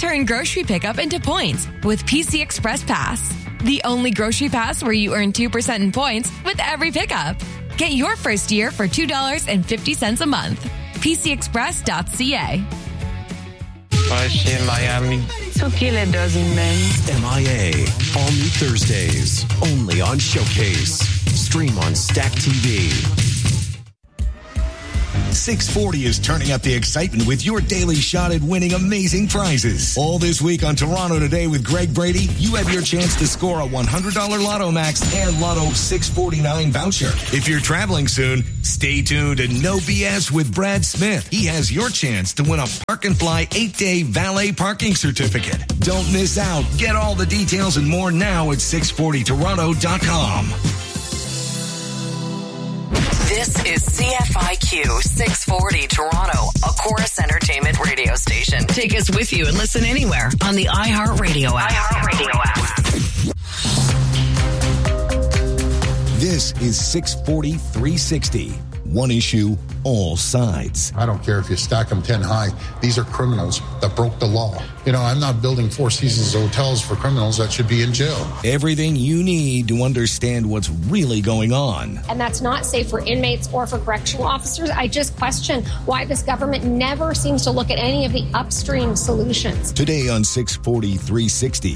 Turn grocery pickup into points with PC Express Pass. The only grocery pass where you earn 2% in points with every pickup. Get your first year for $2.50 a month. PCExpress.ca. In Miami. So kill a dozen men. MIA. All new Thursdays. Only on Showcase. Stream on Stack TV. 640 is turning up the excitement with your daily shot at winning amazing prizes. All this week on Toronto Today with Greg Brady, you have your chance to score a $100 Lotto Max and Lotto 649 voucher. If you're traveling soon, stay tuned to No BS with Brad Smith. He has your chance to win a Park and Fly 8-day valet parking certificate. Don't miss out. Get all the details and more now at 640toronto.com. This is CFIQ 640 Toronto, a Chorus Entertainment radio station. Take us with you and listen anywhere on the iHeartRadio app. This is 640 360. One issue, all sides. I don't care if you stack them 10 high. These are criminals that broke the law. You know, I'm not building Four Seasons hotels for criminals that should be in jail. Everything you need to understand what's really going on. And that's not safe for inmates or for correctional officers. I just question why this government never seems to look at any of the upstream solutions. Today on 640 360.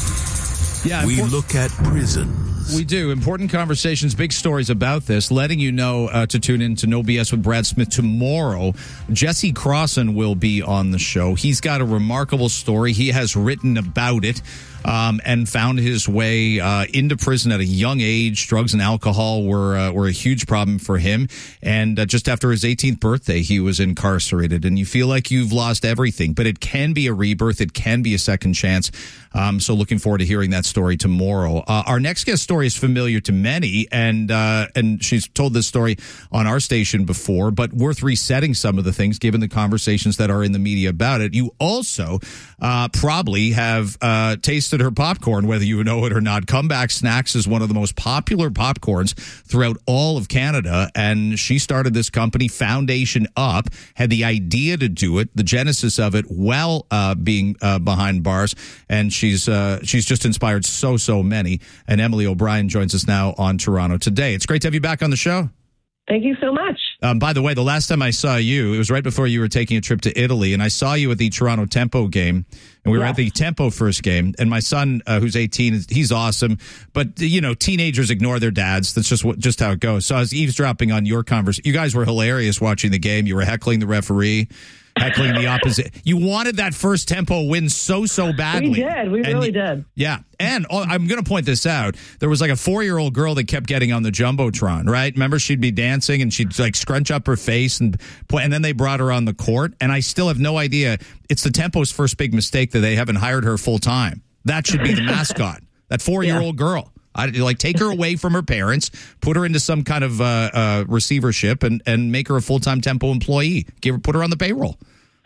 Yeah, we look at prisons. We do. Important conversations, big stories about this. Letting you know to tune in to No BS with Brad Smith tomorrow. Jesse Crossan will be on the show. He's got a remarkable story. He has written about it and found his way into prison at a young age. Drugs and alcohol were a huge problem for him. And just after his 18th birthday, he was incarcerated. And you feel like you've lost everything. But it can be a rebirth. It can be a second chance. So looking forward to hearing that story tomorrow. Our next guest story is familiar to many, and she's told this story on our station before, but worth resetting some of the things given the conversations that are in the media about it. You also probably have tasted her popcorn, whether you know it or not. Comeback Snacks is one of the most popular popcorns throughout all of Canada, and she started this company, Foundation Up, had the idea to do it, the genesis of it, while being behind bars, and she's just inspired so many. And Emily O'Brien joins us now on Toronto Today. It's great to have you back on the show. Thank you so much. By the way, the last time I saw you, it was right before you were taking a trip to Italy, and I saw you at the Toronto Tempo game, and we were at the Tempo first game, and my son, who's 18, he's awesome, but, you know, teenagers ignore their dads. That's just how it goes. So I was eavesdropping on your conversation. You guys were hilarious watching the game. You were heckling the referee, heckling the opposite. You wanted that first Tempo win so badly. We did. We really did. Yeah. And I'm going to point this out. There was like a 4-year-old girl that kept getting on the Jumbotron, right? Remember, she'd be dancing and she'd like scrunch up her face and then they brought her on the court. And I still have no idea. It's the Tempo's first big mistake that they haven't hired her full time. That should be the mascot. That 4-year-old girl. I'd like take her away from her parents, put her into some kind of receivership and make her a full-time Tempo employee. Put her on the payroll.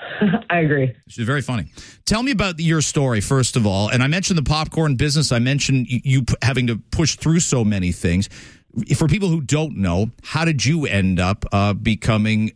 I agree. She's very funny. Tell me about your story, first of all. And I mentioned the popcorn business. I mentioned you having to push through so many things. For people who don't know, how did you end up becoming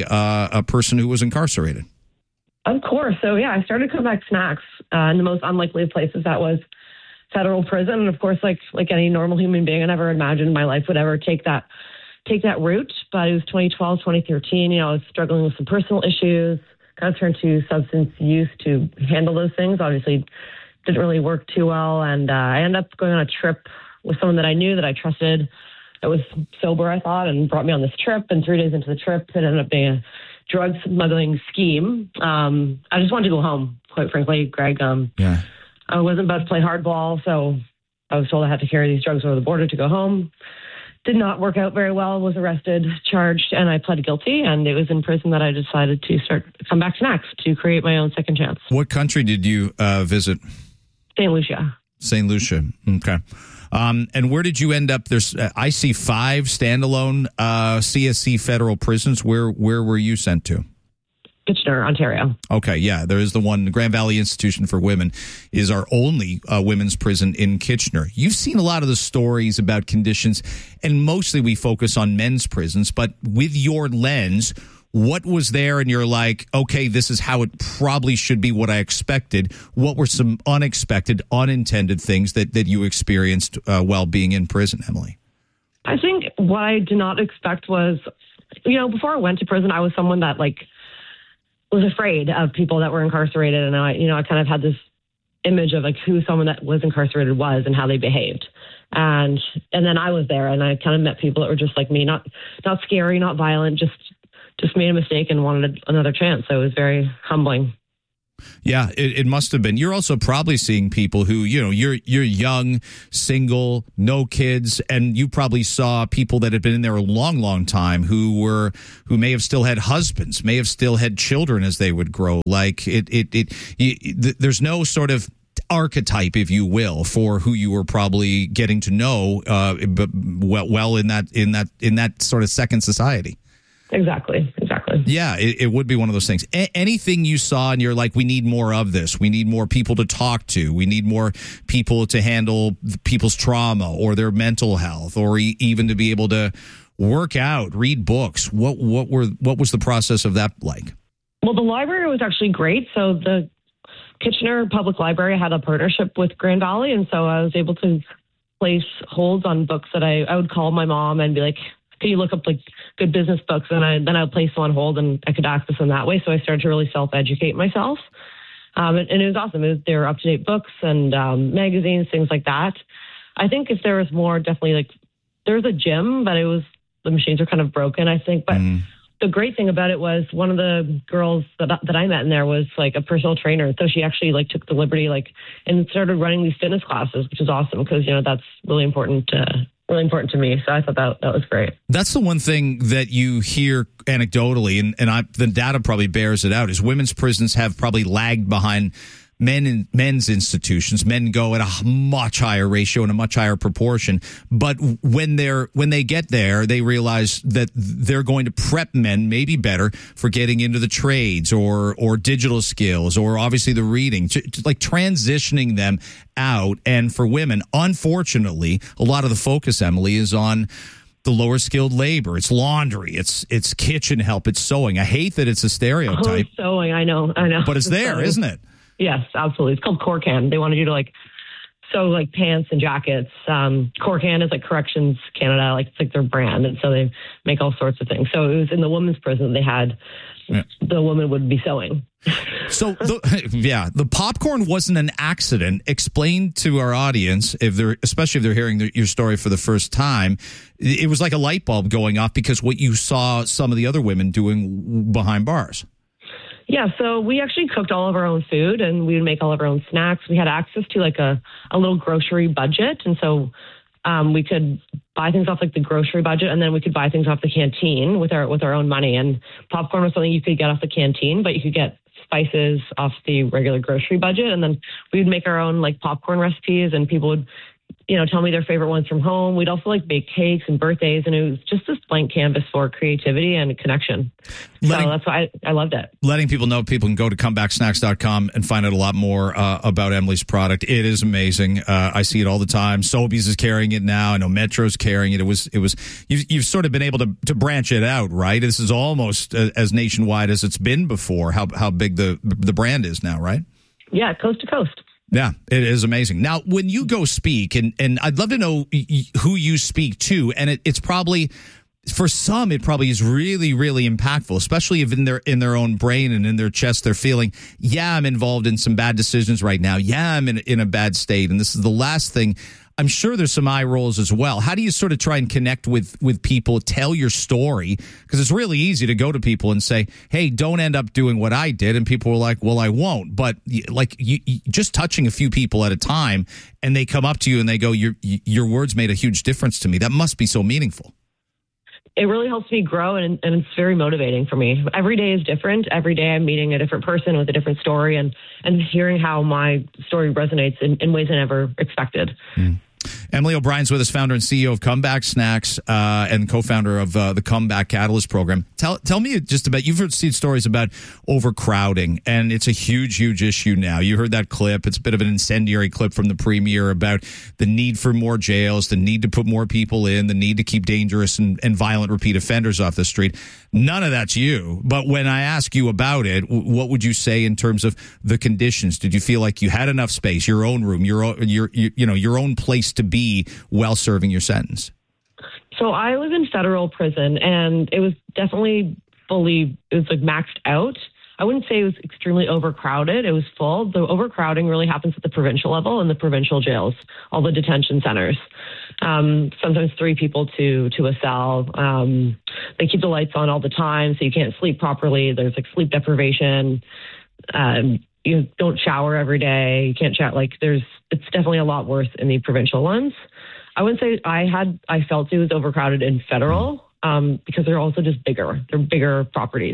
a person who was incarcerated? Of course. So, yeah, I started Comeback Snacks in the most unlikely of places. That was federal prison. And, of course, like any normal human being, I never imagined my life would ever take that route. But it was 2012, 2013. You know, I was struggling with some personal issues. Kind of turned to substance use to handle those things. Obviously, didn't really work too well. And I ended up going on a trip with someone that I knew, that I trusted, that was sober, I thought, and brought me on this trip. And 3 days into the trip, it ended up being a drug smuggling scheme. I just wanted to go home, quite frankly, Greg. I wasn't about to play hardball, so I was told I had to carry these drugs over the border to go home. Did not work out very well, was arrested, charged, and I pled guilty. And it was in prison that I decided to start Comeback Snacks to create my own second chance. What country did you visit? St. Lucia. St. Lucia. Okay. And where did you end up? I see 5 standalone CSC federal prisons. Where were you sent to? Kitchener, Ontario. Okay, yeah, there is the one. The Grand Valley Institution for Women is our only women's prison in Kitchener. You've seen a lot of the stories about conditions, and mostly we focus on men's prisons. But with your lens, What was there and you're like, okay, this is how it probably should be what I expected? What were some unexpected, unintended things that you experienced while being in prison, Emily? I think what I did not expect was, before I went to prison, I was someone that was afraid of people that were incarcerated. And I kind of had this image of who someone that was incarcerated was and how they behaved. And then I was there and I kind of met people that were just like me, not scary, not violent, just made a mistake and wanted another chance. So it was very humbling. Yeah, it must have been. You're also probably seeing people who, you're young, single, no kids, and you probably saw people that had been in there a long, long time who may have still had husbands, may have still had children as they would grow. There's no sort of archetype, if you will, for who you were probably getting to know, but well in that sort of second society. Exactly. Yeah, it would be one of those things. Anything you saw and you're like, we need more of this. We need more people to talk to. We need more people to handle people's trauma or their mental health, or even to be able to work out, read books. What was the process of that like? Well, the library was actually great. So the Kitchener Public Library had a partnership with Grand Valley, and so I was able to place holds on books that I would call my mom and be like, can you look up good business books? And then I would place them on hold and I could access them that way. So I started to really self-educate myself. And it was awesome. They were up-to-date books and magazines, things like that. I think if there was more, definitely there was a gym, but the machines were kind of broken, I think. But the great thing about it was one of the girls that I met in there was a personal trainer. So she actually took the liberty and started running these fitness classes, which is awesome because, that's really important to me. So I thought that was great. That's the one thing that you hear anecdotally, and the data probably bears it out, is women's prisons have probably lagged behind men's institutions. Men go at a much higher ratio and a much higher proportion. But when they get there, they realize that they're going to prep men maybe better for getting into the trades or digital skills, or obviously the reading, transitioning them out. And for women, unfortunately, a lot of the focus, Emily, is on the lower skilled labor. It's laundry. It's kitchen help. It's sewing. I hate that it's a stereotype. Oh, sewing. I know. But it's there, isn't it? Yes, absolutely. It's called Corcan. They wanted you to sew pants and jackets. Corcan is Corrections Canada, it's their brand, and so they make all sorts of things. So it was in the women's prison they had the woman would be sewing. So the popcorn wasn't an accident. Explain to our audience, especially if they're hearing your story for the first time, it was like a light bulb going off because what you saw some of the other women doing behind bars. Yeah, so we actually cooked all of our own food and we would make all of our own snacks. We had access to a little grocery budget. And so we could buy things off the grocery budget, and then we could buy things off the canteen with our own money. And popcorn was something you could get off the canteen, but you could get spices off the regular grocery budget. And then we would make our own popcorn recipes, and people would tell me their favorite ones from home. We'd also bake cakes and birthdays, and it was just this blank canvas for creativity and connection. So that's why I loved it. Letting people know people can go to comebacksnacks.com and find out a lot more about Emily's product. It is amazing. I see it all the time. Sobeys is carrying it now. I know Metro's carrying it. It was. You've sort of been able to branch it out, right? This is almost as nationwide as it's been before. How big the brand is now, right? Yeah, coast to coast. Yeah, it is amazing. Now, when you go speak, and I'd love to know who you speak to, and it's probably, for some, it probably is really, really impactful, especially if in their own brain and in their chest they're feeling, yeah, I'm involved in some bad decisions right now. Yeah, I'm in a bad state, and this is the last thing. I'm sure there's some eye rolls as well. How do you sort of try and connect with people, tell your story? Because it's really easy to go to people and say, hey, don't end up doing what I did. And people were like, well, I won't. But you just touching a few people at a time, and they come up to you and they go, your words made a huge difference to me. That must be so meaningful. It really helps me grow, and it's very motivating for me. Every day is different. Every day I'm meeting a different person with a different story, and hearing how my story resonates in ways I never expected. Emily O'Brien's with us, founder and CEO of Comeback Snacks, and co-founder of the Comeback Catalyst program. Tell me just about, you've seen stories about overcrowding, and it's a huge issue now. You heard that clip. It's a bit of an incendiary clip from the premier about the need for more jails, the need to put more people in, the need to keep dangerous and violent repeat offenders off the street. None of that's you. But when I ask you about it, what would you say in terms of the conditions? Did you feel like you had enough space, your own room, your own place to be while serving your sentence? So I live in federal prison, and it was definitely maxed out. I wouldn't say it was extremely overcrowded. It was full. The overcrowding really happens at the provincial level and the provincial jails, all the detention centers. Sometimes 3 people to a cell. They keep the lights on all the time, so you can't sleep properly. There's sleep deprivation. You don't shower every day. You can't shower. It's definitely a lot worse in the provincial ones. I wouldn't say I felt it was overcrowded in federal because they're also just bigger. They're bigger properties.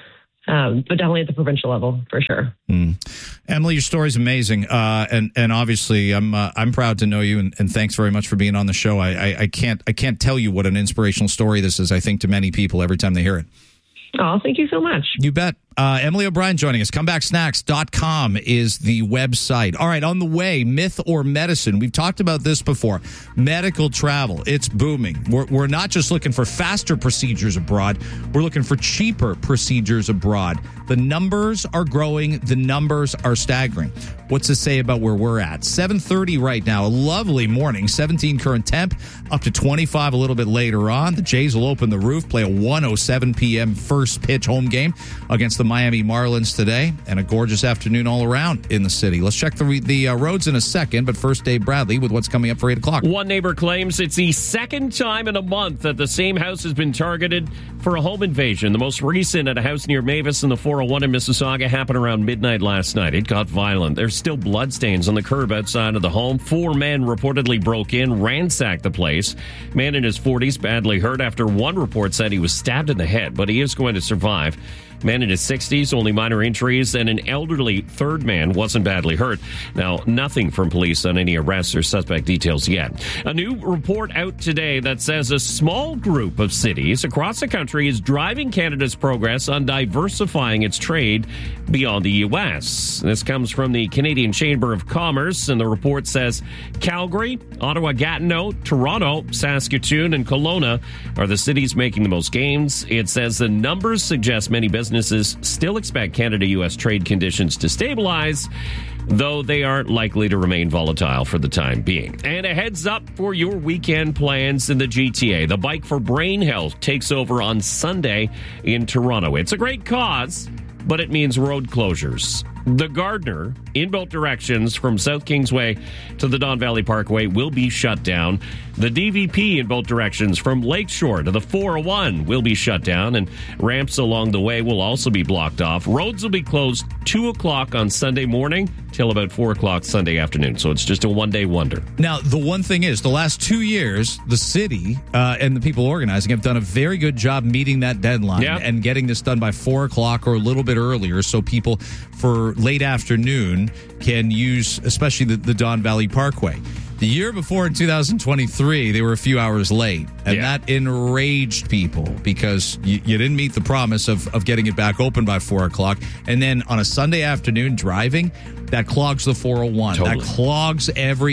But definitely at the provincial level, for sure. Emily, your story's amazing, and obviously, I'm proud to know you, and thanks very much for being on the show. I can't tell you what an inspirational story this is. I think to many people every time they hear it. Oh, thank you so much. You bet. Emily O'Brien joining us. Comebacksnacks.com is the website. All right, on the way, myth or medicine. We've talked about this before. Medical travel, it's booming. We're not just looking for faster procedures abroad. We're looking for cheaper procedures abroad. The numbers are growing. The numbers are staggering. What's to say about where we're at? 7:30 right now. A lovely morning. 17 current temp, up to 25 a little bit later on. The Jays will open the roof, play a 1:07 p.m. first pitch home game against the Miami Marlins today, and a gorgeous afternoon all around in the city. Let's check the roads in a second, but first, Dave Bradley with what's coming up for 8 o'clock. One neighbor claims it's the second time in a month that the same house has been targeted for a home invasion. The most recent at a house near Mavis in the 401 in Mississauga happened around midnight last night. It got violent. There's still bloodstains on the curb outside of the home. 4 men reportedly broke in, ransacked the place. Man in his 40s badly hurt after one report said he was stabbed in the head, but he is going to survive. Man in his 60s, only minor injuries, and an elderly third man wasn't badly hurt. Now, nothing from police on any arrests or suspect details yet. A new report out today that says a small group of cities across the country is driving Canada's progress on diversifying its trade beyond the U.S. This comes from the Canadian Chamber of Commerce, and the report says Calgary, Ottawa-Gatineau, Toronto, Saskatoon, and Kelowna are the cities making the most gains. It says the numbers suggest many businesses still expect Canada-U.S. trade conditions to stabilize, though they are likely to remain volatile for the time being. And a heads up for your weekend plans in the GTA. The Bike for Brain Health takes over on Sunday in Toronto. It's a great cause, but it means road closures. The Gardner, in both directions from South Kingsway to the Don Valley Parkway, will be shut down. The DVP in both directions from Lakeshore to the 401 will be shut down, and ramps along the way will also be blocked off. Roads will be closed 2 o'clock on Sunday morning till about 4 o'clock Sunday afternoon, so it's just a one-day wonder. Now, the one thing is, the last 2 years, the city and the people organizing have done a very good job meeting that deadline and getting this done by 4 o'clock or a little bit earlier, so people for late afternoon can use, especially the Don Valley Parkway. The year before, in 2023, they were a few hours late, and that enraged people because you didn't meet the promise of getting it back open by 4 o'clock. And then on a Sunday afternoon driving, that clogs the 401. Totally. That clogs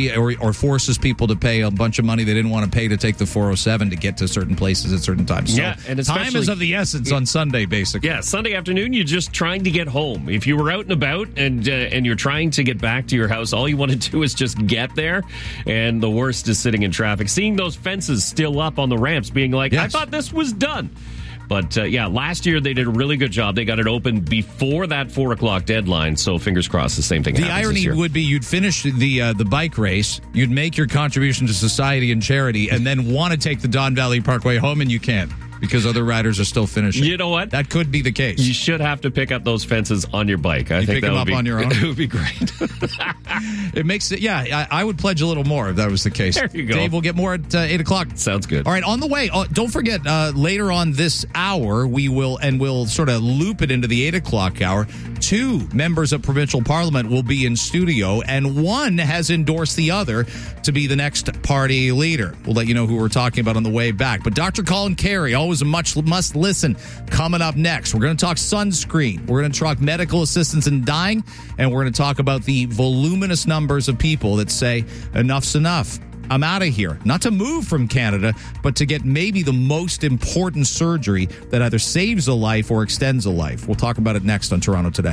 or forces people to pay a bunch of money they didn't want to pay to take the 407 to get to certain places at certain times. So and time is of the essence on Sunday, basically. Yeah, Sunday afternoon, you're just trying to get home. If you were out and about and you're trying to get back to your house, all you want to do is just get there. And the worst is sitting in traffic, seeing those fences still up on the ramps, being like, I thought this was done. But, last year they did a really good job. They got it open before that 4 o'clock deadline, so fingers crossed the same thing happens. The irony would be you'd finish the bike race, you'd make your contribution to society and charity, and then want to take the Don Valley Parkway home, and you can't. Because other riders are still finishing. You know what? That could be the case. You should have to pick up those fences on your bike. I think pick them up on your own? It would be great. It makes it, I would pledge a little more if that was the case. There you go. Dave, we'll get more at 8 o'clock. Sounds good. All right, on the way, don't forget, later on this hour, we'll sort of loop it into the 8 o'clock hour. 2 members of provincial parliament will be in studio, and one has endorsed the other to be the next party leader. We'll let you know who we're talking about on the way back. But Dr. Colin Carey, always a must listen, coming up next. We're going to talk sunscreen. We're going to talk medical assistance in dying, and we're going to talk about the voluminous numbers of people that say enough's enough. I'm out of here. Not to move from Canada, but to get maybe the most important surgery that either saves a life or extends a life. We'll talk about it next on Toronto Today.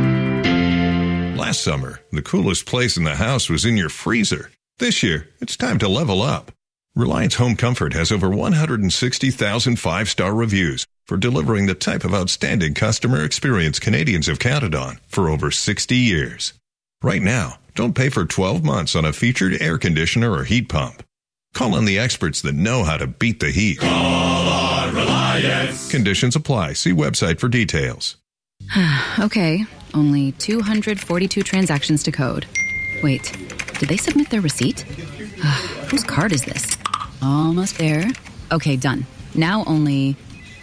Last summer, the coolest place in the house was in your freezer. This year, it's time to level up. Reliance Home Comfort has over 160,000 5-star reviews for delivering the type of outstanding customer experience Canadians have counted on for over 60 years. Right now, don't pay for 12 months on a featured air conditioner or heat pump. Call on the experts that know how to beat the heat. Call on Reliance. Conditions apply. See website for details. Okay, only 242 transactions to code. Wait, did they submit their receipt? Whose card is this? Almost there. Okay, done. Now only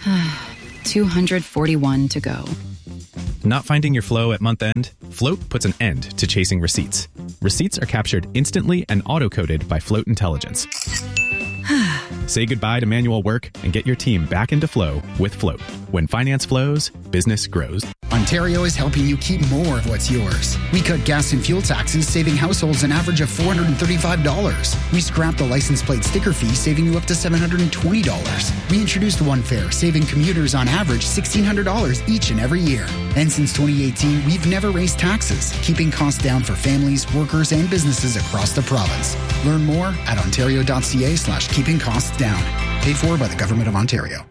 241 to go. Not finding your flow at month end? Float puts an end to chasing receipts. Receipts are captured instantly and auto-coded by Float Intelligence. Say goodbye to manual work and get your team back into flow with Float. When finance flows, business grows. Ontario is helping you keep more of what's yours. We cut gas and fuel taxes, saving households an average of $435. We scrapped the license plate sticker fee, saving you up to $720. We introduced One Fare, saving commuters on average $1,600 each and every year. And since 2018, we've never raised taxes, keeping costs down for families, workers, and businesses across the province. Learn more at ontario.ca/keeping costs down. Paid for by the Government of Ontario.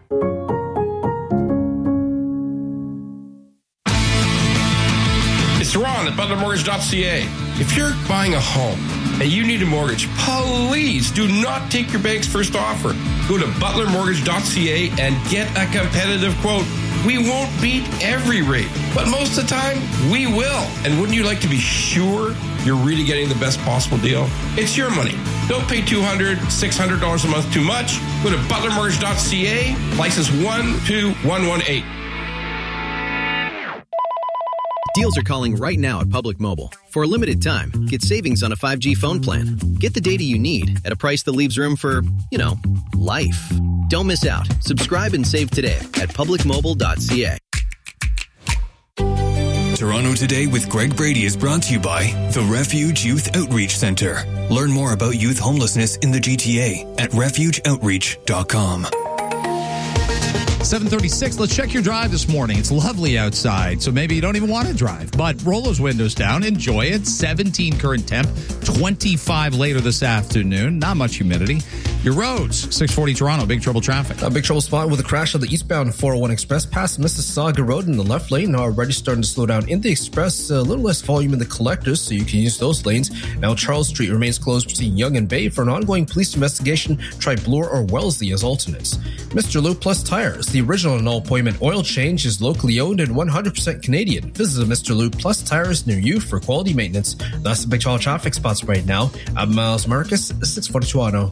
It's Ron at ButlerMortgage.ca. If you're buying a home and you need a mortgage, please do not take your bank's first offer. Go to ButlerMortgage.ca and get a competitive quote. We won't beat every rate, but most of the time, we will. And wouldn't you like to be sure you're really getting the best possible deal? It's your money. Don't pay $200, $600 a month too much. Go to ButlerMortgage.ca, license 12118. Deals are calling right now at Public Mobile. For a limited time, get savings on a 5G phone plan. Get the data you need at a price that leaves room for, life. Don't miss out. Subscribe and save today at publicmobile.ca. Toronto Today with Greg Brady is brought to you by the Refuge Youth Outreach Centre. Learn more about youth homelessness in the GTA at refugeoutreach.com. 7:36. Let's check your drive this morning. It's lovely outside, so maybe you don't even want to drive. But roll those windows down. Enjoy it. 17 current temp, 25 later this afternoon. Not much humidity. Your roads, 640 Toronto, big trouble traffic. A big trouble spot with a crash on the eastbound 401 Express past Mississauga Road in the left lane. Now already starting to slow down in the Express. A little less volume in the collectors, so you can use those lanes. Now Charles Street remains closed between Yonge and Bay. For an ongoing police investigation, try Bloor or Wellesley as alternates. Mr. Lou Plus Tires. The original and all-appointment oil change is locally owned and 100% Canadian. Visit Mr. Lou Plus Tires near you for quality maintenance. That's the big trouble traffic spots right now. I'm Miles Marcus, 640 Toronto.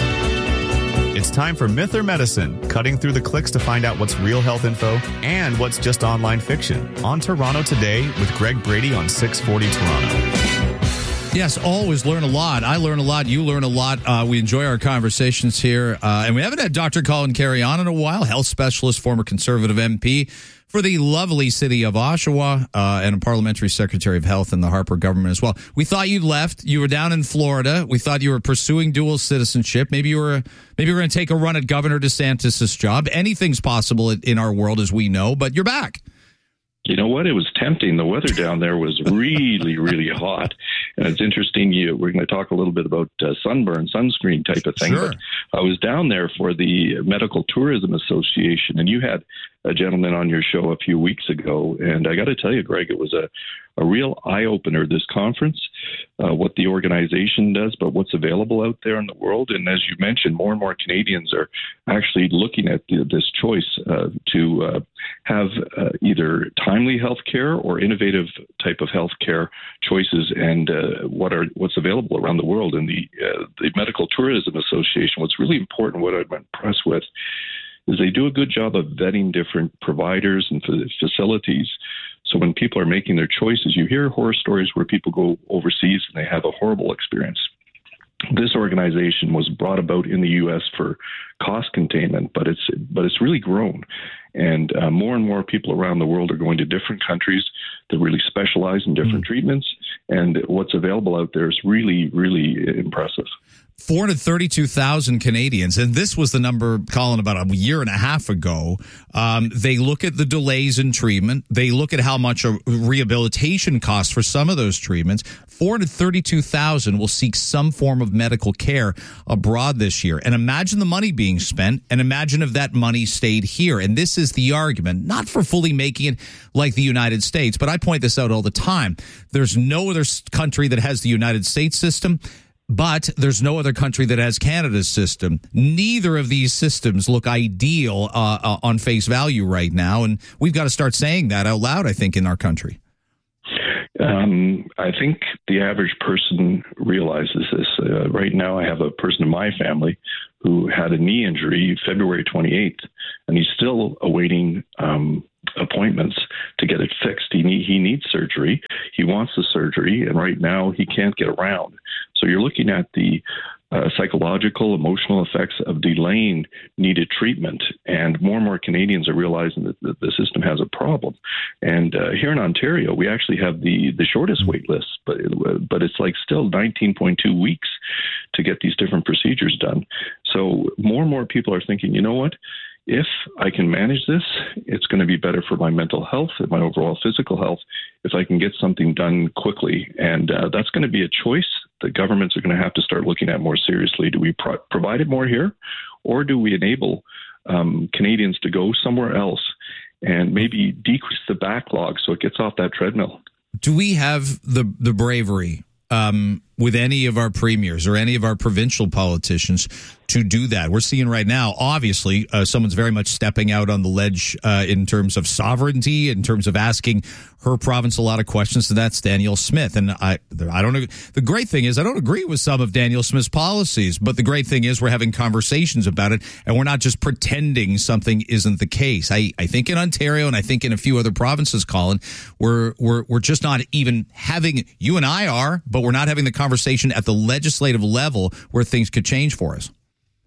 It's time for Myth or Medicine, cutting through the clicks to find out what's real health info and what's just online fiction. On Toronto Today with Greg Brady on 640 Toronto. Yes, always learn a lot. I learn a lot. You learn a lot. We enjoy our conversations here. And we haven't had Dr. Colin Carey on in a while, health specialist, former Conservative MP for the lovely city of Oshawa, and a parliamentary secretary of health in the Harper government as well. We thought you'd left. You were down in Florida. We thought you were pursuing dual citizenship. Maybe you were going to take a run at Governor DeSantis' job. Anything's possible in our world, as we know, but you're back. You know what? It was tempting. The weather down there was really, really hot. And it's interesting. We're going to talk a little bit about sunburn, sunscreen type of thing. Sure. But I was down there for the Medical Tourism Association, and you had a gentleman on your show a few weeks ago. And I got to tell you, Greg, it was a real eye-opener, this conference, what the organization does, but what's available out there in the world. And as you mentioned, more and more Canadians are actually looking at this choice to have either timely health care or innovative type of health care choices, and what's available around the world. And the Medical Tourism Association, what's really important, what I'm impressed with, is they do a good job of vetting different providers and facilities. So when people are making their choices, you hear horror stories where people go overseas and they have a horrible experience. This organization was brought about in the U.S. for cost containment, but it's really grown. And more and more people around the world are going to different countries that really specialize in different treatments. And what's available out there is really, really impressive. 432,000 Canadians, and this was the number, Colin, about a year and a half ago. They look at the delays in treatment. They look at how much a rehabilitation costs for some of those treatments. 432,000 will seek some form of medical care abroad this year. And imagine the money being spent, and imagine if that money stayed here. And this is the argument, not for fully making it like the United States, but I point this out all the time. There's no other country that has the United States system, but there's no other country that has Canada's system. Neither of these systems look ideal on face value right now, and we've got to start saying that out loud, I think, in our country. I think the average person realizes this. Right now, I have a person in my family who had a knee injury February 28th, and he's still awaiting appointments to get it fixed. He needs surgery. He wants the surgery, and right now he can't get around. So you're looking at the psychological, emotional effects of delaying needed treatment, and more Canadians are realizing that the system has a problem. And here in Ontario, we actually have the shortest wait list, but it's like still 19.2 weeks to get these different procedures done. So more people are thinking, you know what? If I can manage this, it's going to be better for my mental health and my overall physical health if I can get something done quickly. And that's going to be a choice that governments are going to have to start looking at more seriously. Do we provide it more here, or do we enable Canadians to go somewhere else and maybe decrease the backlog so it gets off that treadmill? Do we have the bravery with any of our premiers or any of our provincial politicians to do that? We're seeing right now, obviously, someone's very much stepping out on the ledge in terms of sovereignty, in terms of asking her province a lot of questions, and that's Danielle Smith. And I don't know. The great thing is I don't agree with some of Danielle Smith's policies, but the great thing is we're having conversations about it, and we're not just pretending something isn't the case. I think in Ontario, and I think in a few other provinces, Colin, we're just not even having, you and I are, but we're not having the conversation at the legislative level where things could change for us.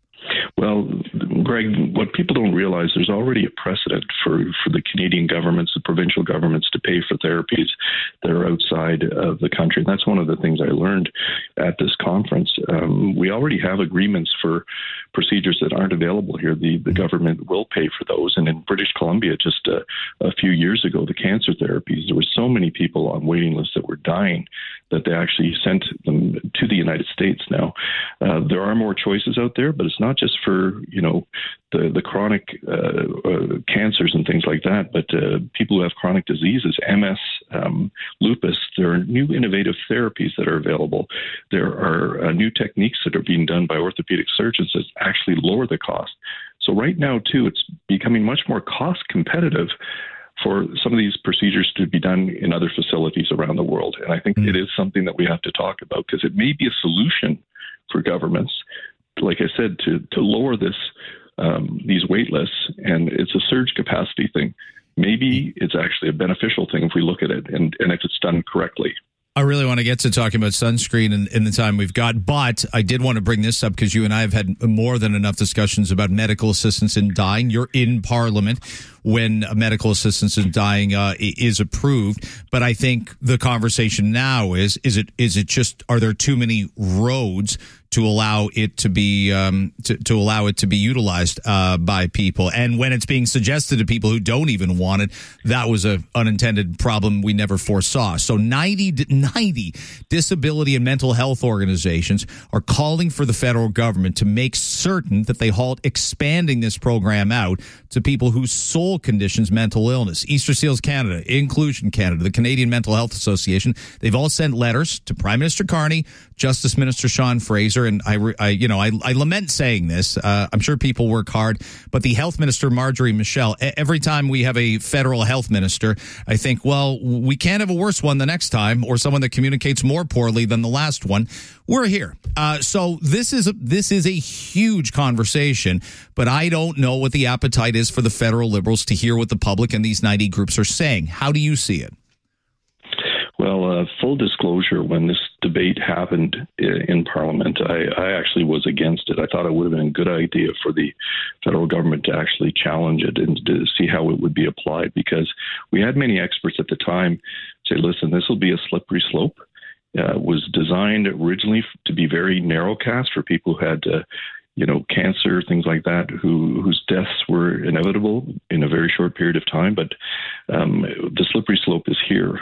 Well, Greg, what people don't realize, there's already a precedent for the Canadian governments, the provincial governments, to pay for therapies that are outside of the country. And that's one of the things I learned at this conference. We already have agreements for procedures that aren't available here. The government will pay for those. And in British Columbia, just a few years ago, the cancer therapies, there were so many people on waiting lists that were dying that they actually sent them to the United States now. There are more choices out there, but it's not just for, the chronic cancers and things like that, but people who have chronic diseases, MS, lupus, there are new innovative therapies that are available. There are new techniques that are being done by orthopedic surgeons that actually lower the cost. So right now, too, it's becoming much more cost competitive for some of these procedures to be done in other facilities around the world. And I think it is something that we have to talk about, because it may be a solution for governments, like I said, to lower these wait lists. And it's a surge capacity thing. Maybe it's actually a beneficial thing if we look at it and if it's done correctly. I really want to get to talking about sunscreen in the time we've got, but I did want to bring this up because you and I have had more than enough discussions about medical assistance in dying. You're in Parliament when medical assistance in dying is approved, but I think the conversation now is it just, are there too many roads to allow it to be utilized by people? And when it's being suggested to people who don't even want it, that was an unintended problem we never foresaw. So 90 disability and mental health organizations are calling for the federal government to make certain that they halt expanding this program out to people whose sole condition's mental illness. Easter Seals Canada, Inclusion Canada, the Canadian Mental Health Association, they've all sent letters to Prime Minister Carney, Justice Minister Sean Fraser, and I lament saying this. I'm sure people work hard, but the Health Minister, Marjorie Michel, every time we have a federal health minister, I think, well, we can't have a worse one the next time, or someone that communicates more poorly than the last one. We're here. So this is a huge conversation, but I don't know what the appetite is for the federal Liberals to hear what the public and these 90 groups are saying. How do you see it? Well, full disclosure, when this debate happened in Parliament, I actually was against it. I thought it would have been a good idea for the federal government to actually challenge it and to see how it would be applied, because we had many experts at the time say, listen, this will be a slippery slope. was designed originally to be very narrowcast for people who had cancer, things like that, whose deaths were inevitable in a very short period of time. But the slippery slope is here.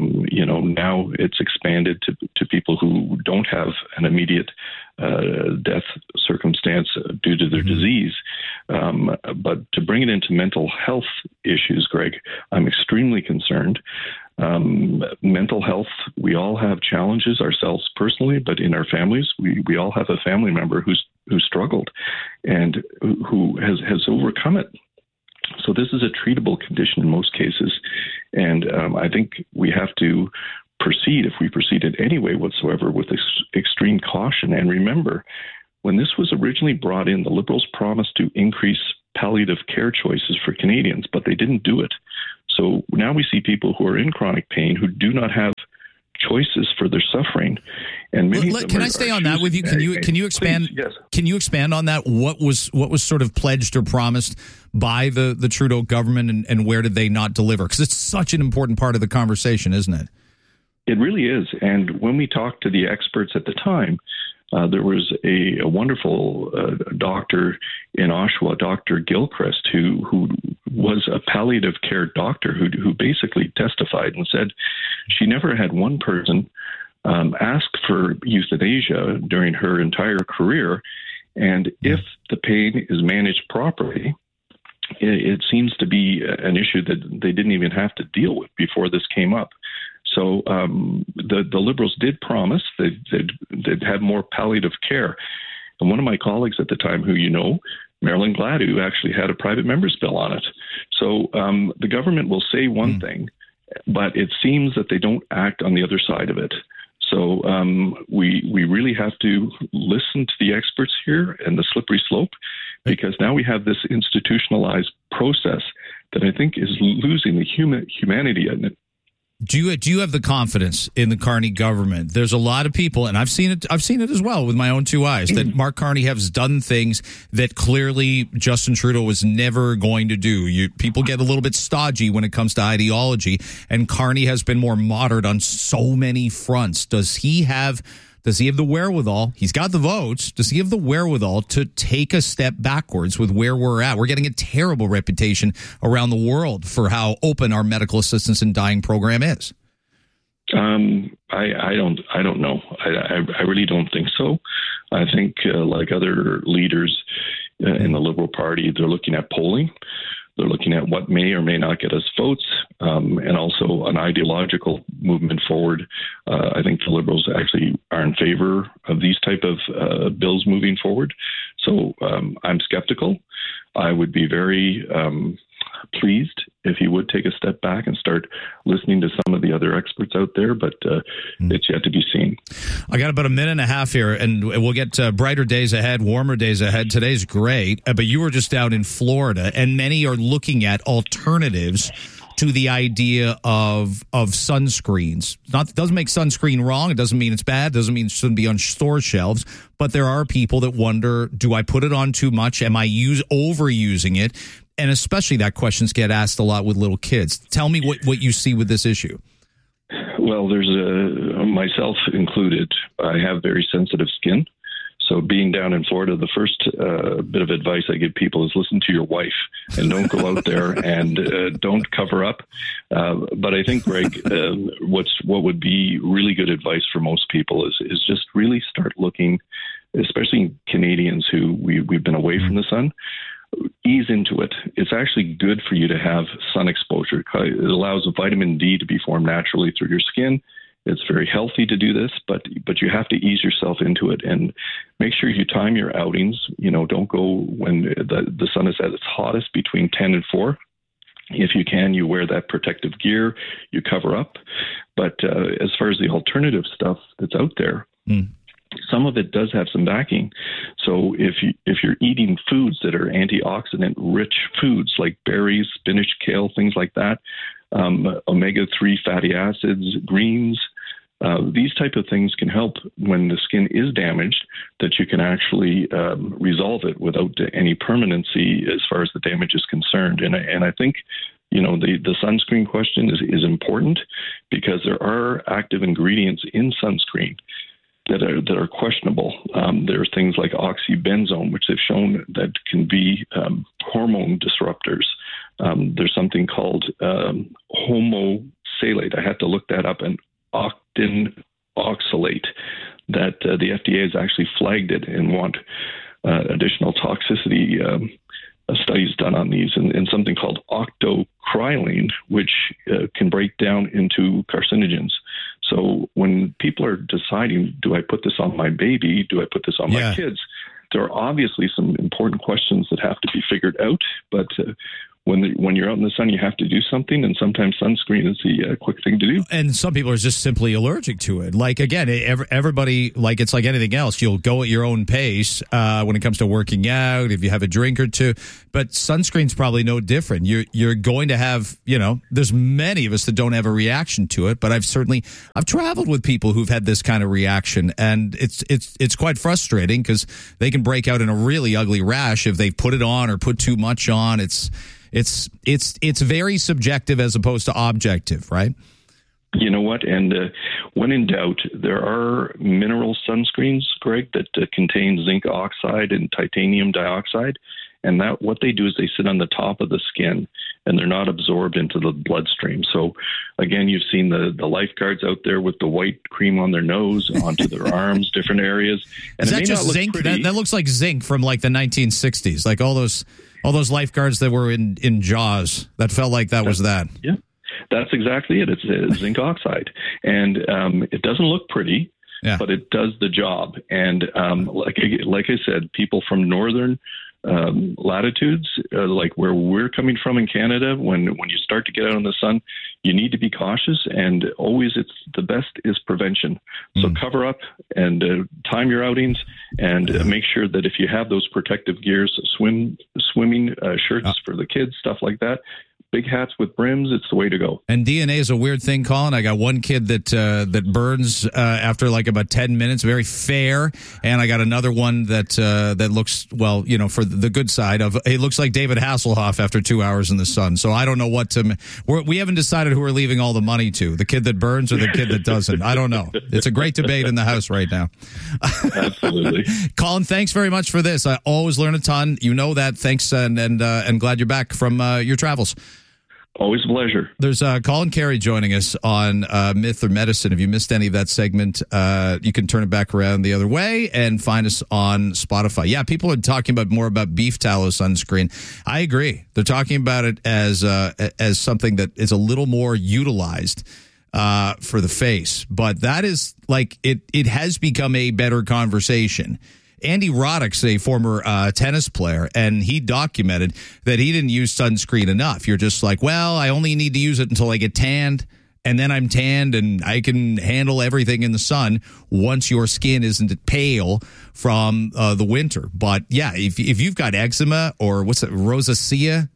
Now it's expanded to people who don't have an immediate death circumstance due to their disease. But to bring it into mental health issues, Greg, I'm extremely concerned. Mental health, we all have challenges ourselves personally, but in our families, we all have a family member who struggled and who has overcome it. So this is a treatable condition in most cases. And I think we have to proceed, if we proceed in any way whatsoever, with extreme caution. And remember, when this was originally brought in, the Liberals promised to increase palliative care choices for Canadians, but they didn't do it. So now we see people who are in chronic pain who do not have choices for their suffering, and many. Can I stay on that with you? Can you expand? Please, yes. Can you expand on that? What was sort of pledged or promised by the Trudeau government, and where did they not deliver? Because it's such an important part of the conversation, isn't it? It really is. And when we talked to the experts at the time, there was a wonderful doctor in Oshawa, Dr. Gilchrist, who was a palliative care doctor who basically testified and said she never had one person ask for euthanasia during her entire career. And if the pain is managed properly, it seems to be an issue that they didn't even have to deal with before this came up. So the Liberals did promise they'd have more palliative care. And one of my colleagues at the time, who Marilyn Gladu, actually had a private member's bill on it. So the government will say one thing, but it seems that they don't act on the other side of it. So we really have to listen to the experts here and the slippery slope, because now we have this institutionalized process that I think is losing the humanity in it. Do you have the confidence in the Carney government? There's a lot of people, and I've seen it as well with my own two eyes, that Mark Carney has done things that clearly Justin Trudeau was never going to do. People get a little bit stodgy when it comes to ideology, and Carney has been more moderate on so many fronts. Does he have the wherewithal? He's got the votes. Does he have the wherewithal to take a step backwards with where we're at? We're getting a terrible reputation around the world for how open our medical assistance in dying program is. I don't know. I really don't think so. I think like other leaders in the Liberal Party, they're looking at polling. They're looking at what may or may not get us votes, and also an ideological movement forward. I think the Liberals actually are in favor of these type of bills moving forward. So I'm skeptical. I would be very pleased if he would take a step back and start listening to some of the other experts out there, but it's yet to be seen. I got about a minute and a half here, and we'll get brighter days ahead, warmer days ahead. Today's great, but you were just out in Florida, and many are looking at alternatives to the idea of sunscreens. It doesn't make sunscreen wrong. It doesn't mean it's bad. It doesn't mean it shouldn't be on store shelves. But there are people that wonder, do I put it on too much? Am I overusing it? And especially that questions get asked a lot with little kids. Tell me what you see with this issue. Well, there's myself included. I have very sensitive skin. So being down in Florida, the first bit of advice I give people is listen to your wife and don't go out there and don't cover up. But I think, Greg, what would be really good advice for most people is just really start looking, especially Canadians who we've been away from the sun. Ease into it. It's actually good for you to have sun exposure. It allows vitamin D to be formed naturally through your skin. It's very healthy to do this, but you have to ease yourself into it and make sure you time your outings. Don't go when the sun is at its hottest between 10 and 4. If you can, you wear that protective gear, you cover up. But as far as the alternative stuff that's out there, some of it does have some backing. So if you're eating foods that are antioxidant-rich foods like berries, spinach, kale, things like that, omega-3 fatty acids, greens, these type of things can help when the skin is damaged, that you can actually resolve it without any permanency as far as the damage is concerned. And I think the sunscreen question is important because there are active ingredients in sunscreen that are questionable. There are things like oxybenzone, which they've shown that can be hormone disruptors. There's something called homosalate. I had to look that up, and octinoxalate that the FDA has actually flagged it and want additional toxicity studies done on these, and something called octocrylene, which can break down into carcinogens. So when people are deciding, do I put this on my baby? Do I put this on my kids? There are obviously some important questions that have to be figured out, but when you're out in the sun, you have to do something, and sometimes sunscreen is the quick thing to do. And some people are just simply allergic to it. Like, again, everybody, like it's like anything else. You'll go at your own pace when it comes to working out, if you have a drink or two. But sunscreen's probably no different. You're going to have, there's many of us that don't have a reaction to it, but I've traveled with people who've had this kind of reaction, and it's quite frustrating because they can break out in a really ugly rash if they put it on or put too much on. It's very subjective as opposed to objective, right? You know what? And when in doubt, there are mineral sunscreens, Greg, that contain zinc oxide and titanium dioxide. And what they do is they sit on the top of the skin, and they're not absorbed into the bloodstream. So, again, you've seen the lifeguards out there with the white cream on their nose, onto their arms, different areas. And is that just zinc? That looks like zinc from like the 1960s, like all those lifeguards that were in Jaws. That felt like that was that. Yeah, that's exactly it. It's zinc oxide, and it doesn't look pretty, but it does the job. And like I said, people from northern latitudes, like where we're coming from in Canada, when you start to get out in the sun, you need to be cautious, and always the best is prevention. So cover up and time your outings, and make sure that if you have those protective gears, swimming shirts for the kids, stuff like that, big hats with brims, it's the way to go. And DNA is a weird thing, Colin. I got one kid that burns after like about 10 minutes, very fair, and I got another one that looks, well, for the good side of it, looks like David Hasselhoff after 2 hours in the sun. So I don't know what we haven't decided who we're leaving all the money to, the kid that burns or the kid that doesn't. I don't know. It's a great debate in the house right now. Absolutely. Colin, thanks very much for this. I always learn a ton. You know that. Thanks, and glad you're back from your travels. Always a pleasure. There's Colin Carey joining us on Myth or Medicine. If you missed any of that segment, you can turn it back around the other way and find us on Spotify. Yeah, people are talking more about beef tallow sunscreen. I agree. They're talking about it as something that is a little more utilized for the face. But that is like it has become a better conversation. Andy Roddick's a former tennis player, and he documented that he didn't use sunscreen enough. You're just like, well, I only need to use it until I get tanned, and then I'm tanned, and I can handle everything in the sun once your skin isn't pale from the winter. But, yeah, if you've got eczema or what's it, rosacea,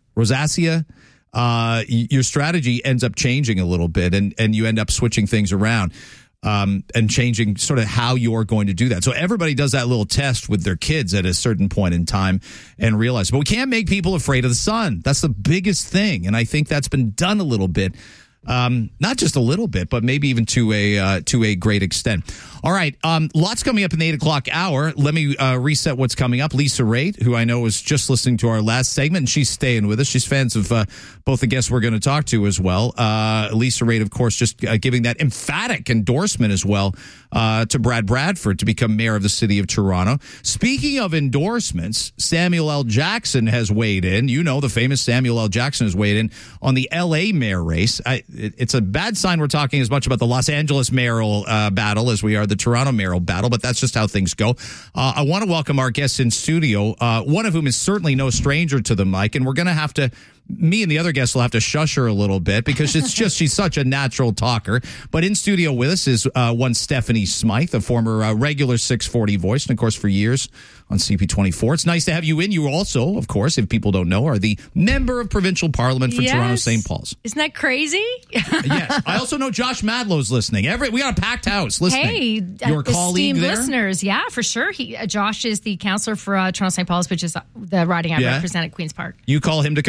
your strategy ends up changing a little bit, and you end up switching things around. And changing sort of how you're going to do that. So everybody does that little test with their kids at a certain point in time and realize, but we can't make people afraid of the sun. That's the biggest thing. And I think that's been done a little bit. Not just a little bit, but maybe even to a great extent. All right. Lots coming up in the 8 o'clock hour. Let me reset what's coming up. Lisa Raitt, who I know was just listening to our last segment, and she's staying with us. She's fans of both the guests we're going to talk to as well. Lisa Raitt, of course, just giving that emphatic endorsement as well to Brad Bradford to become mayor of the city of Toronto. Speaking of endorsements, Samuel L. Jackson has weighed in. You know, the famous Samuel L. Jackson has weighed in on the L.A. mayor race. It's a bad sign we're talking as much about the Los Angeles mayoral battle as we are the Toronto mayoral battle, but that's just how things go. I want to welcome our guests in studio, one of whom is certainly no stranger to the mic, and we're going to have to, me and the other guests will have to shush her a little bit because it's just, she's such a natural talker. But in studio with us is one Stephanie Smythe, a former regular 640 voice, and of course for years on CP24. It's nice to have you in. You also, of course, if people don't know, are the member of provincial parliament for Toronto St. Paul's. Isn't that crazy? Yes. I also know Josh Madlow's listening. We got a packed house listening. Hey, your colleague there? Listeners. Yeah, for sure. Josh is the councillor for Toronto St. Paul's, which is the riding I represent at Queen's Park. You call him to complain about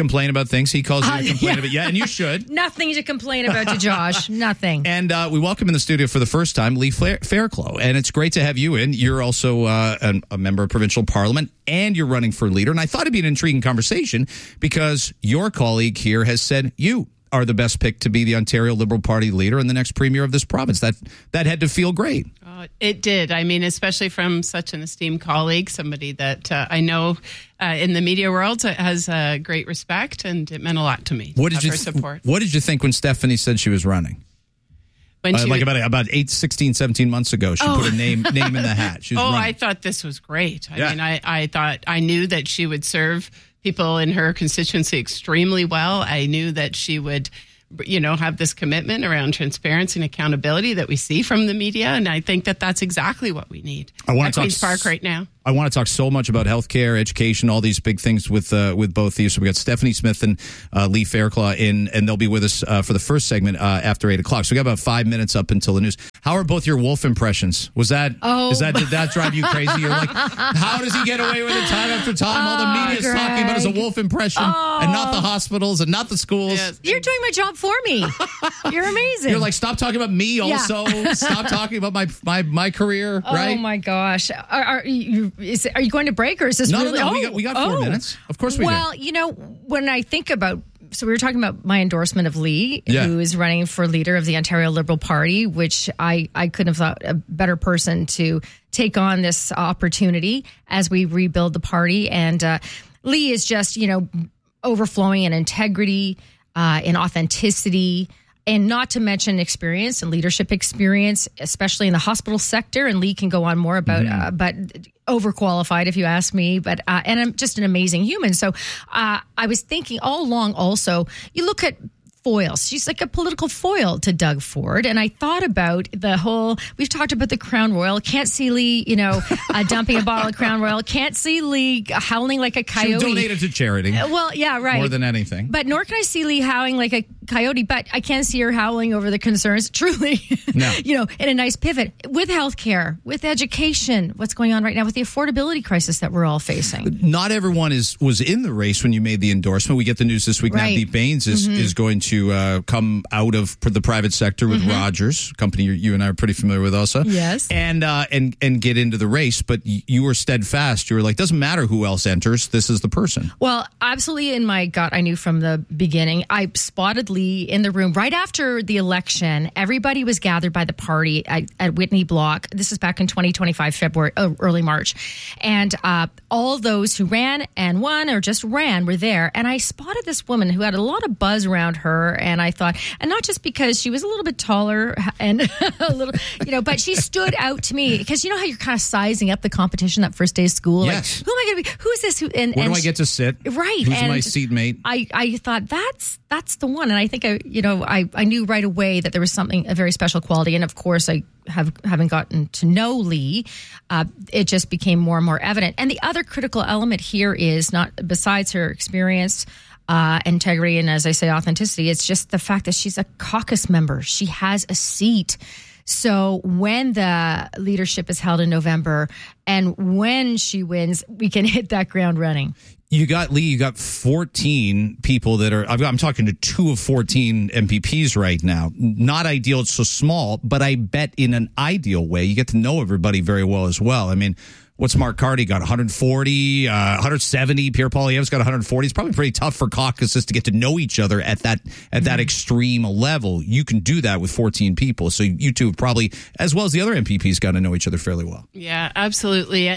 about things. He calls you to complain about. Yeah, and you should. Nothing to complain about to Josh. Nothing. And we welcome in the studio for the first time Lee Fairclough, and it's great to have you in. You're also a member of provincial parliament, and you're running for leader. And I thought it'd be an intriguing conversation because your colleague here has said you are the best pick to be the Ontario Liberal Party leader and the next premier of this province. That had to feel great. It did. I mean, especially from such an esteemed colleague, somebody that I know in the media world has great respect, and it meant a lot to me. What did you support? What did you think when Stephanie said she was running? When she about 17 months ago, she put a name in the hat. She was running. I thought this was great. I mean, I knew that she would serve people in her constituency extremely well. I knew that she would, have this commitment around transparency and accountability that we see from the media, and I think that that's exactly what we need at Queen's Park right now. I want to talk so much about healthcare, education, all these big things with both of you. So we got Stephanie Smith and Lee Fairclough in, and they'll be with us for the first segment after 8 o'clock. So we got about 5 minutes up until the news. How are both your wolf impressions? Did that drive you crazy? You're like, how does he get away with it time after time? All the media is talking about is a wolf impression, and not the hospitals and not the schools. Yes. You're doing my job for me. You're amazing. You're like, stop talking about me also. Yeah. Stop talking about my career, right? Oh my gosh. Are you going to break, or is this really? No, we got 4 minutes. Of course we do. Well, when I think about, so we were talking about my endorsement of Lee, who is running for leader of the Ontario Liberal Party, which I couldn't have thought a better person to take on this opportunity as we rebuild the party. And Lee is just, overflowing in integrity, in authenticity, and not to mention experience and leadership experience, especially in the hospital sector. And Lee can go on more about, but overqualified if you ask me. But and I'm just an amazing human. So I was thinking all along. Also, you look at foils. She's like a political foil to Doug Ford. And I thought about we've talked about the Crown Royal. Can't see Lee, dumping a bottle of Crown Royal. Can't see Lee howling like a coyote. She'll donate it to charity. Well, yeah, right. More than anything. But nor can I see Lee howling like a coyote, but I can't see her howling over the concerns, truly, no. In a nice pivot with healthcare, with education, what's going on right now with the affordability crisis that we're all facing. Not everyone was in the race when you made the endorsement. We get the news this week. Right. Navdeep Bains is going to come out of the private sector with Rogers, a company you and I are pretty familiar with also. Yes. And get into the race, but you were steadfast. You were like, doesn't matter who else enters, this is the person. Well, absolutely in my gut, I knew from the beginning. I spotted Lee in the room right after the election. Everybody was gathered by the party at Whitney Block. This is back in 2025, February, early March. And all those who ran and won or just ran were there. And I spotted this woman who had a lot of buzz around her. And I thought, and not just because she was a little bit taller and a little, but she stood out to me because you know how you're kind of sizing up the competition that first day of school. Yes. Like, who am I going to be? Who is this? Where do I get to sit? Right. Who's my seatmate? I thought that's the one. And I think I knew right away that there was a very special quality. And of course, having gotten to know Lee, it just became more and more evident. And the other critical element here is not besides her experience, integrity, and as I say, authenticity. It's just the fact that she's a caucus member. She has a seat. So when the leadership is held in November and when she wins, we can hit that ground running. You got 14 people that are, I'm talking to 2 of 14 MPPs right now. Not ideal, it's so small, but I bet in an ideal way, you get to know everybody very well as well. I mean, what's Mark Carty got? 140, 170. Pierre Poilievre's got 140. It's probably pretty tough for caucuses to get to know each other at that extreme level. You can do that with 14 people. So you two have probably, as well as the other MPPs, got to know each other fairly well. Yeah, absolutely.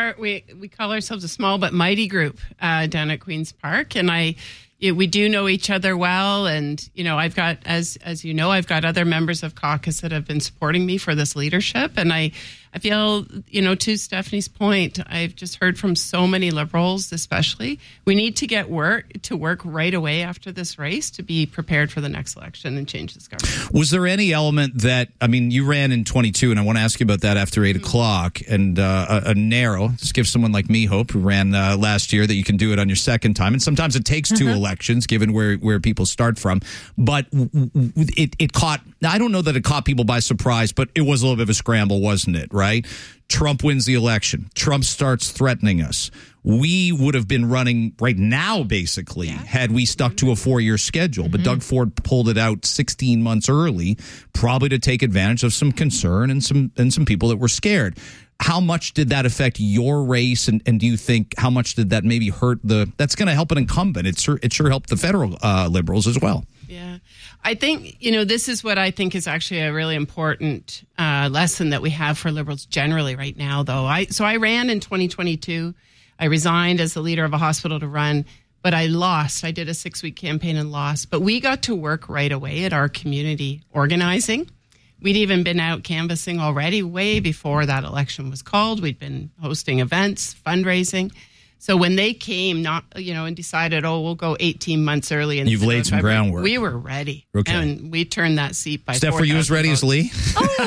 We call ourselves a small but mighty group down at Queen's Park, and we do know each other well, and I've got, as you know, I've got other members of caucus that have been supporting me for this leadership, and I feel, to Stephanie's point, I've just heard from so many Liberals, especially, we need to get work right away after this race to be prepared for the next election and change this government. Was there any element that, you ran in 22, and I want to ask you about that after 8 o'clock, and a narrow, just give someone like me hope, who ran last year, that you can do it on your second time, and sometimes it takes 2 elections, given where people start from, but it caught, I don't know that it caught people by surprise, but it was a little bit of a scramble, wasn't it? right? Trump wins the election. Trump starts threatening us. We would have been running right now, basically, had we stuck to a 4-year schedule. But Doug Ford pulled it out 16 months early, probably to take advantage of some concern and some people that were scared. How much did that affect your race? And do you think how much did that maybe hurt that's going to help an incumbent? It sure helped the federal Liberals as well. Yeah. I think, this is what I think is actually a really important lesson that we have for Liberals generally right now, though. I ran in 2022. I resigned as the leader of a hospital to run, but I lost. I did a 6-week campaign and lost. But we got to work right away at our community organizing. We'd even been out canvassing already way before that election was called. We'd been hosting events, fundraising. So when they came, and decided, we'll go 18 months early. And you've laid some groundwork. We were ready. Okay. And we turned that seat by Steph, were you as ready votes. as Lee?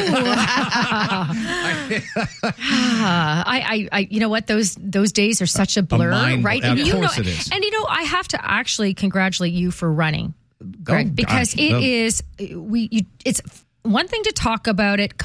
You know what? Those days are such a blur, right? Of course it is. And I have to actually congratulate you for running, Greg, because it's one thing to talk about it.